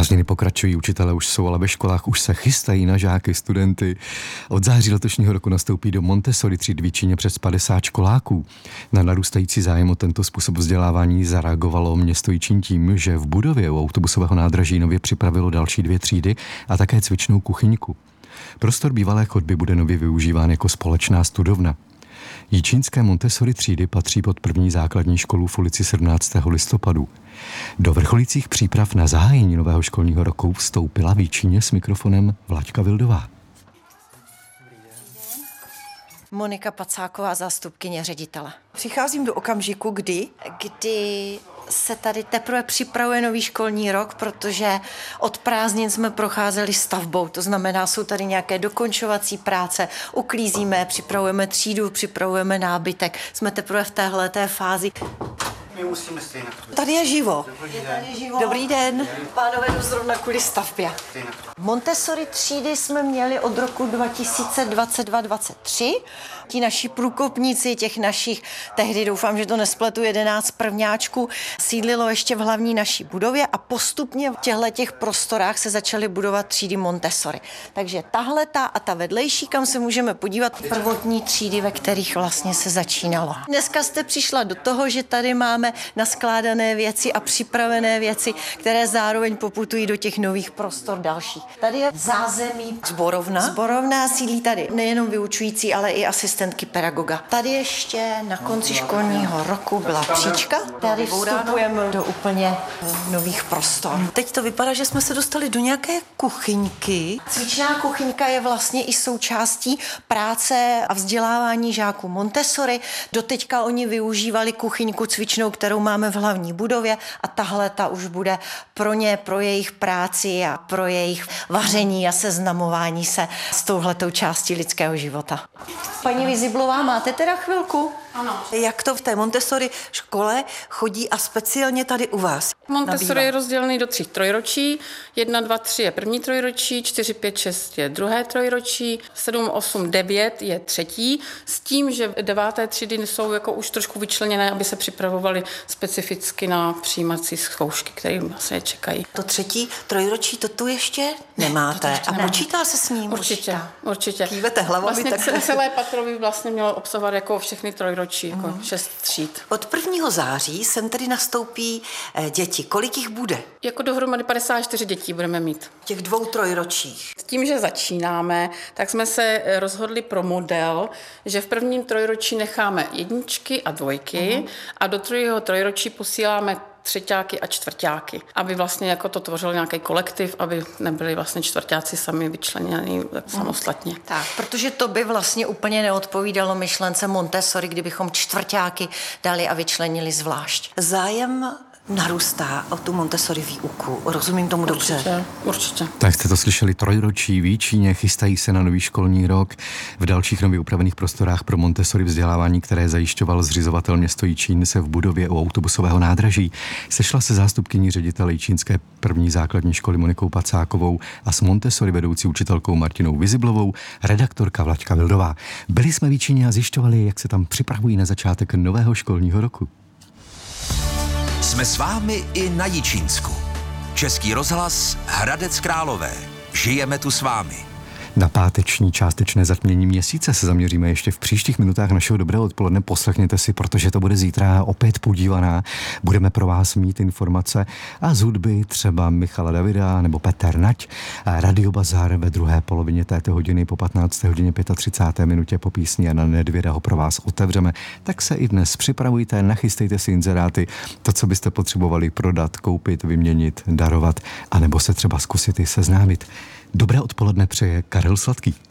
Prázdniny pokračují, učitelé už jsou, ale ve školách už se chystají na žáky, studenty. Od září letošního roku nastoupí do Montessori tříd v Jičíně přes 50 školáků. Na narůstající zájem o tento způsob vzdělávání zareagovalo město Jičín tím, že v budově u autobusového nádraží nově připravilo další 2 třídy a také cvičnou kuchyňku. Prostor bývalé chodby bude nově využíván jako společná studovna. Jičínské Montessori třídy patří pod první základní školu v ulici 17. listopadu. Do vrcholících příprav na zahájení nového školního roku vstoupila v Jičíně s mikrofonem Vláďka Vildová. Monika Pacáková, zástupkyně ředitele. Přicházím do okamžiku, kdy se tady teprve připravuje nový školní rok, protože od prázdnin jsme procházeli stavbou, to znamená, jsou tady nějaké dokončovací práce, uklízíme, připravujeme třídu, připravujeme nábytek, jsme teprve v téhleté fázi. My musíme stejně. Tady je živo. Dobrý den. Pánové jdou zrovna kvůli stavbě. Montessori třídy jsme měli od roku 2022-2023. Ti naši průkopníci, těch našich, tehdy doufám, že to nespletu, 11 prvňáčků, sídlilo ještě v hlavní naší budově a postupně v těchto prostorách se začaly budovat třídy Montessori. Takže tahleta a ta vedlejší, kam se můžeme podívat, prvotní třídy, ve kterých vlastně se začínalo. Dneska jste přišla do toho, že tady máme naskládané věci a připravené věci, které zároveň poputují do těch nových prostor dalších. Tady je zázemí Zborovna sídlí tady nejenom vyučující, ale i asistentky pedagoga. Tady ještě na konci školního roku byla příčka. Tady vstupujeme do úplně nových prostor. Teď to vypadá, že jsme se dostali do nějaké kuchyňky. Cvičná kuchyňka je vlastně i součástí práce a vzdělávání žáků Montessori. Doteďka oni využívali kuchyňku cvičnou, kterou máme v hlavní budově a tahle ta už bude pro ně, pro jejich práci a pro jejich vaření a seznamování se s touhletou částí lidského života. Paní Viziblová, máte teda chvilku? Ano. Jak to v té Montessori škole chodí a speciálně tady u vás? Montessori je rozdělený do 3 trojročí. 1, 2, 3 je první trojročí, 4, 5, 6 je druhé trojročí, 7, 8, 9 je třetí, s tím, že 9. třídy jsou jako už trošku vyčleněné, aby se připravovaly specificky na přijímací zkoušky, které vlastně čekají. To 3. trojročí, to tu ještě nemáte. A počítá se s ním? Určitě. Kývete hlavou. Vlastně celé patro by vlastně mělo obsahovat jako všechny trojročí, jako 6 tříd. Od 1. září sem tedy nastoupí děti. Kolik jich bude? Jako dohromady 54 dětí budeme mít. V těch 2 trojročích. S tím, že začínáme, tak jsme se rozhodli pro model, že v prvním trojročí necháme 1 a 2 a do 2. trojročí posíláme 3ťáky a 4ťáky, aby vlastně jako to tvořil nějaký kolektiv, aby nebyli vlastně 4ťáci sami vyčleněni samostatně. Tak, protože to by vlastně úplně neodpovídalo myšlence Montessori, kdybychom 4ťáky dali a vyčlenili zvlášť. Zájem narůstá o tu Montessori výuku. Rozumím tomu dobře? Určitě. Tak jste to slyšeli, trojročí v Jičíně chystají se na nový školní rok. V dalších nově upravených prostorách pro Montessori vzdělávání, které zajišťoval zřizovatel město Jičín, se v budově u autobusového nádraží sešla se zástupkyní ředitele jičínské první základní školy Monikou Pacákovou a s Montessori vedoucí učitelkou Martinou Viziblovou redaktorka Vláďka Vildová. Byli jsme v Jičíně a zjišťovali, jak se tam připravují na začátek nového školního roku. Jsme s vámi i na Jičínsku. Český rozhlas Hradec Králové. Žijeme tu s vámi. Na páteční částečné zatmění měsíce se zaměříme ještě v příštích minutách našeho dobrého odpoledne. Poslechněte si, protože to bude zítra opět podívaná. Budeme pro vás mít informace a z hudby třeba Michala Davida nebo Petr Nať. Radio Bazar ve druhé polovině této hodiny po 15. hodině 35. minutě po písni Jana Nedvěda ho pro vás otevřeme. Tak se i dnes připravujte, nachystejte si inzeráty, to, co byste potřebovali prodat, koupit, vyměnit, darovat, anebo se třeba zkusit i seznámit. Dobré odpoledne přeje Karel Sladký.